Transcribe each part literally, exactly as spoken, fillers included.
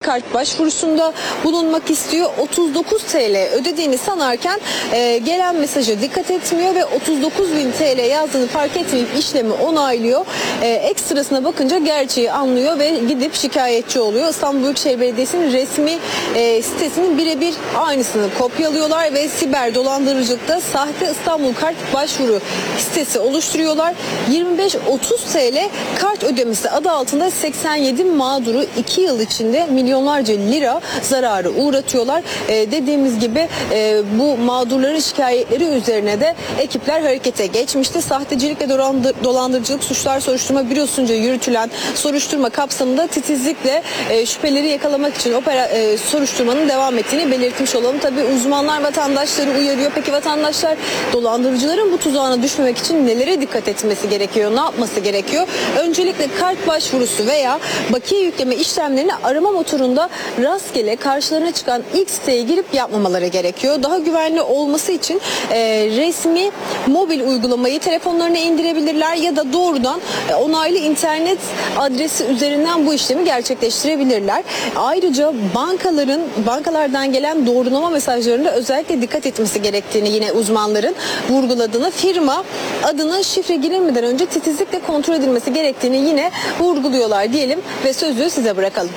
kart başvurusunda bulunmak istiyor. otuz dokuz TL ödediğini sanarken e, gelen mesaja dikkat etmiyor ve otuz dokuz bin TL yazdığını fark etmeyip işlemi onaylıyor. E, ekstrasına bakınca gerçeği anlıyor ve gidip şikayetçi oluyor. İstanbul Büyükşehir Belediyesi'nin resmi e, sitesinin birebir aynısını kopyalıyorlar ve siber dolandırıcılıkta sahte İstanbul Kart başvuru sitesi oluşturuyorlar. yirmi beş otuz TL kart ödemesi adı altında seksen yedi mağduru iki yıl içinde milyonlarca lira zararı uğratıyorlar. E, dediğimiz gibi e, bu mağdurların şikayetleri üzerine de ekipler harekete geçmişti. Sahtecilikle dolandırıcılık suçlar soruşturma bürosunca yürütülen soruşturma kapsamında titizlikle e, şüpheleri yakalamak için opera, e, soruşturmanın devam ettiğini belirtmiş olalım. Tabii uzmanlar vatandaşları uyarıyor. Peki vatandaşlar dolandırıcıların bu tuzağına düşmemek için nelere dikkat etmesi gerekiyor? Ne yapması gerekiyor? Öncelikle kart başvurusu veya bakiye yükleme işlemlerini arama motorunda rastgele karşılarına çıkan ilk siteye girip yapmamaları gerekiyor. Daha güvenli olması için e, resmi mobil uygulamayı telefonlarına indirebilirler ya da doğrudan e, onaylı internet adresi üzerinden bu işlemi gerçekleştirebilirler. Ayrıca bankaların bankalardan gelen doğrulama mesajlarında özellikle dikkat etmesi gerektiğini yine uzmanların vurguladığını, firma adının şifre girilmeden önce titizlikle kontrol edilmesi gerektiğini yine vurguluyorlar diyelim ve sözü size bırakalım.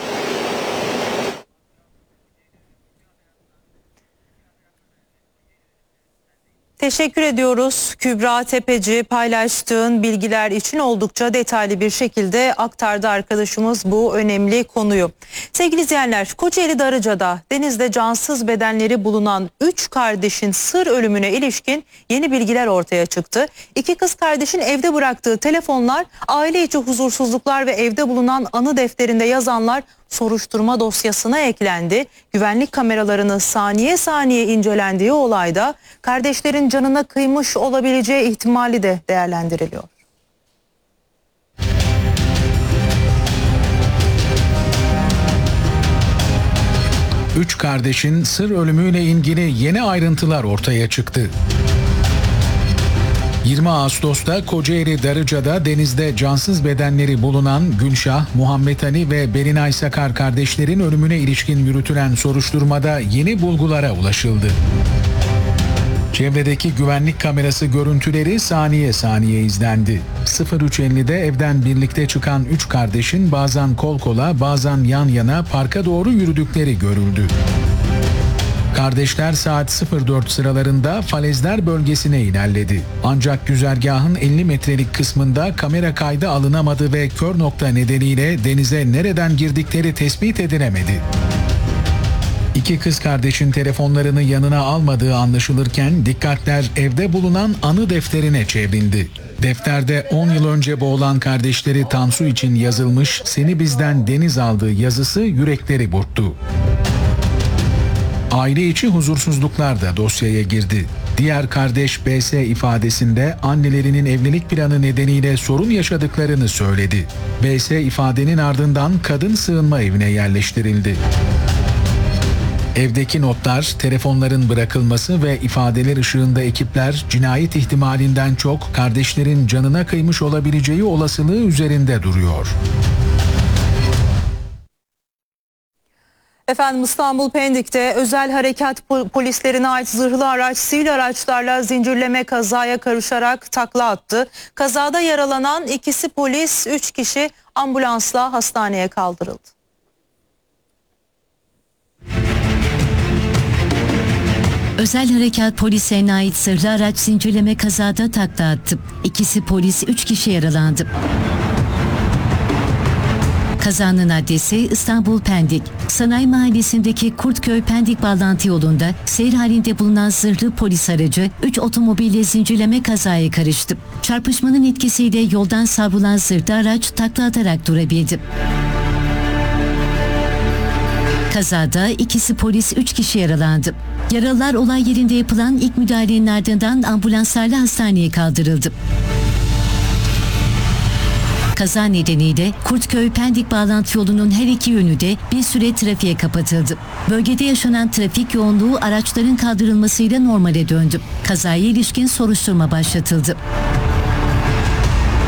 Teşekkür ediyoruz Kübra Tepeci, paylaştığın bilgiler için oldukça detaylı bir şekilde aktardı arkadaşımız bu önemli konuyu. Sevgili izleyenler, Kocaeli Darıca'da denizde cansız bedenleri bulunan üç kardeşin sır ölümüne ilişkin yeni bilgiler ortaya çıktı. İki kız kardeşin evde bıraktığı telefonlar, aile içi huzursuzluklar ve evde bulunan anı defterinde yazanlar soruşturma dosyasına eklendi. Güvenlik kameralarının saniye saniye incelendiği olayda kardeşlerin canına kıymış olabileceği ihtimali de değerlendiriliyor. Üç kardeşin sır ölümüyle ilgili yeni ayrıntılar ortaya çıktı. yirmi Ağustos'ta Kocaeli Darıca'da denizde cansız bedenleri bulunan Gülşah, Muhammed Ali ve Belinay Sakar kardeşlerin ölümüne ilişkin yürütülen soruşturmada yeni bulgulara ulaşıldı. Çevredeki güvenlik kamerası görüntüleri saniye saniye izlendi. sıfır üç elli'de evden birlikte çıkan üç kardeşin bazen kol kola, bazen yan yana parka doğru yürüdükleri görüldü. Kardeşler saat sıfır dört sıralarında Falezler bölgesine ilerledi. Ancak güzergahın elli metrelik kısmında kamera kaydı alınamadı ve kör nokta nedeniyle denize nereden girdikleri tespit edilemedi. İki kız kardeşin telefonlarını yanına almadığı anlaşılırken dikkatler evde bulunan anı defterine çevrildi. Defterde on yıl önce boğulan kardeşleri Tansu için yazılmış "Seni bizden deniz aldı" yazısı yürekleri burktu. Aile içi huzursuzluklar da dosyaya girdi. Diğer kardeş B S ifadesinde annelerinin evlilik planı nedeniyle sorun yaşadıklarını söyledi. B S ifadenin ardından kadın sığınma evine yerleştirildi. Evdeki notlar, telefonların bırakılması ve ifadeler ışığında ekipler cinayet ihtimalinden çok kardeşlerin canına kıymış olabileceği olasılığı üzerinde duruyor. Efendim, İstanbul Pendik'te özel harekat polislerine ait zırhlı araç sivil araçlarla zincirleme kazaya karışarak takla attı. Kazada yaralanan ikisi polis, üç kişi ambulansla hastaneye kaldırıldı. Özel harekat polislerine ait zırhlı araç zincirleme kazada takla attı. İkisi polis, üç kişi yaralandı. Kazanın adresi İstanbul Pendik. Sanayi Mahallesi'ndeki Kurtköy Pendik bağlantı yolunda seyir halinde bulunan zırhlı polis aracı üç otomobille zincirleme kazaya karıştı. Çarpışmanın etkisiyle yoldan savrulan zırhlı araç takla atarak durabildi. Kazada ikisi polis, üç kişi yaralandı. Yaralılar olay yerinde yapılan ilk müdahalenin ardından ambulanslarla hastaneye kaldırıldı. Kaza nedeniyle Kurtköy Pendik bağlantı yolunun her iki yönü de bir süre trafiğe kapatıldı. Bölgede yaşanan trafik yoğunluğu araçların kaldırılmasıyla normale döndü. Kazaya ilişkin soruşturma başlatıldı.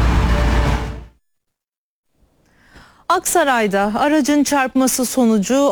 Aksaray'da aracın çarpması sonucu